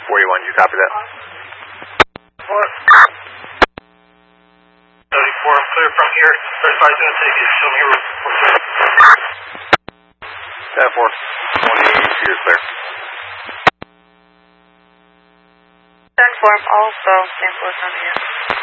41, you copy that? 34, I'm clear from here. 35 is going to take it. Show me your 10-4, 20, you're clear. 10-4, also, same position here.